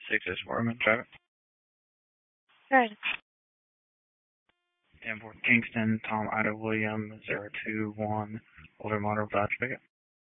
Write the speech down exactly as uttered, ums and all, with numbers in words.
six is Foreman, traffic. Good. ten four Kingston, Tom Ida William, zero two one, Older Model Dodge pickup.